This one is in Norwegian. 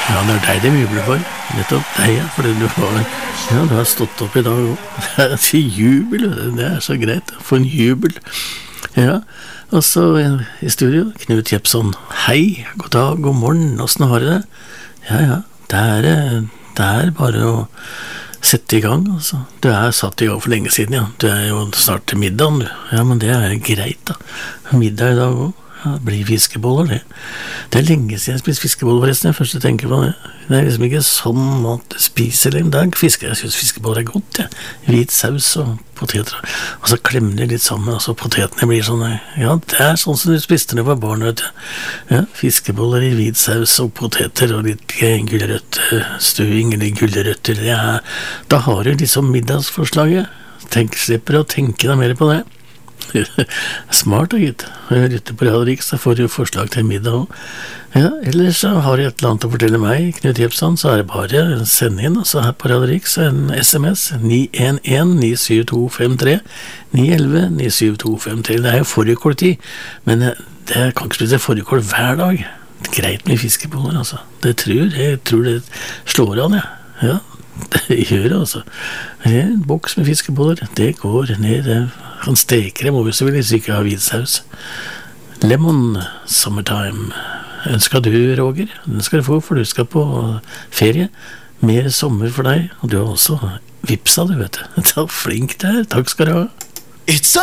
Ja, det deg det jubler for. Nettopp deg, ja. Fordi du har stått opp i dag også. Det til jubel, det så greit. For en jubel. Ja, og så i studio, Knut Jepson. Hei, god dag, god morgen, hvordan har du det? Ja, det bare å sette i gang, altså. Du satt i gang for lenge siden, ja. Du jo snart til middagen, du. Ja, men det greit, da. Middag i dag også. Ja, det blir fiskeboller, det. Det lenge siden jeg spiste fiskeboller, forresten. Jeg først tenker på det. Det liksom ikke sånn mat du spiser en dag. Jeg synes fiskeboller godt, ja. Hvit saus og poteter. Og så klemmer de litt sammen, og så potetene blir sånn. Ja, det sånn som du spiste når du var barn, vet du. Ja, fiskeboller i hvit saus og poteter og litt gulrøttstuing eller gulrøtter. Ja, da har du liksom middagsforslaget. Slipper å tenke deg mer på det. Smart da, gitt. Jeg lytter på Radio Riks, så får du forslag til middag også. Ja, ellers så har jeg et eller annet å fortelle meg, Knut Jepson, så det bare å sende inn, altså her på Radio Riks, en SMS, 911-97253, 911-97253. Det jo forrige men det kan ikke spise forrige hver dag. Det greit med fiskeboller, altså. Jeg tror det slår an, ja. Ja, det gjør det, altså. En boks med fiskeboller, det går ned, kan steke dem over så vil jeg ikke ha hvitsaus. Lemon Summertime ønsker du, Roger. Den skal du få, for du skal på ferie. Mer sommer for deg, og du har også vipsa, du vet. Flink der, takk skal du ha. It's